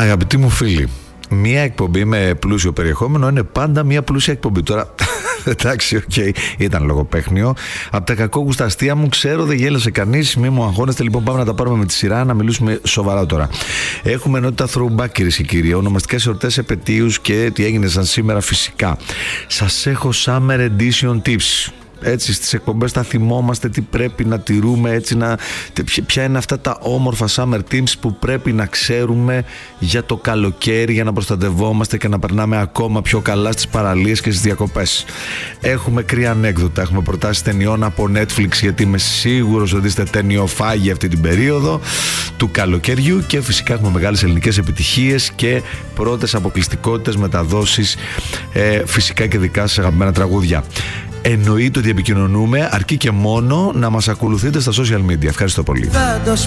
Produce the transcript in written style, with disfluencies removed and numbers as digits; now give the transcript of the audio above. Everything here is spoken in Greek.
Αγαπητοί μου φίλοι, μία εκπομπή με πλούσιο περιεχόμενο είναι πάντα μία πλούσια εκπομπή. Τώρα, εντάξει, οκ, ήταν λογοπαίχνιο. Από τα κακόγουστα αστεία μου, ξέρω, δεν γέλασε κανείς. Μη μου αγχώνεστε, λοιπόν, πάμε να τα πάρουμε με τη σειρά, να μιλήσουμε σοβαρά τώρα. Έχουμε ενότητα throwback, κυρίες και κύριοι, ονομαστικές εορτές, επετείους και τι έγινε σαν σήμερα, φυσικά. Σας έχω Summer Edition Tips. Έτσι στις εκπομπές θα θυμόμαστε τι πρέπει να τηρούμε, έτσι ποια είναι αυτά τα όμορφα summer tips που πρέπει να ξέρουμε για το καλοκαίρι, για να προστατευόμαστε και να περνάμε ακόμα πιο καλά στις παραλίες και στις διακοπές. Έχουμε κρύα ανέκδοτα, έχουμε προτάσεις ταινιών από Netflix, γιατί είμαι σίγουρος ότι είστε ταινιοφάγοι αυτή την περίοδο του καλοκαιριού, και φυσικά έχουμε μεγάλες ελληνικές επιτυχίες και πρώτες αποκλειστικότητες, μεταδόσεις, φυσικά και δικά σας αγαπημένα τραγούδια. Εννοείται ότι επικοινωνούμε, αρκεί και μόνο να μας ακολουθείτε στα social media. Ευχαριστώ πολύ.